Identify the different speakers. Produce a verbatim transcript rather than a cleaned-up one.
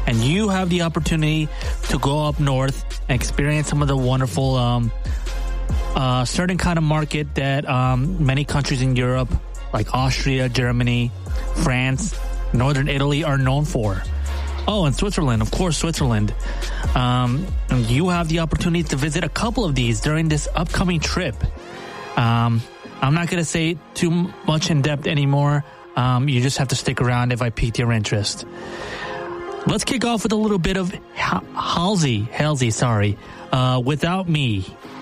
Speaker 1: and you have the opportunity to go up north and experience some of the wonderful um, uh, certain kind of market that um, many countries in Europe, like Austria, Germany, France, Northern Italy, are known for. Oh, and Switzerland, of course, Switzerland. Um, and you have the opportunity to visit a couple of these during this upcoming trip. Um, I'm not going to say too much in depth anymore. Um, you just have to stick around if I piqued your interest. Let's kick off with a little bit of Halsey, Halsey, sorry, uh, Without Me.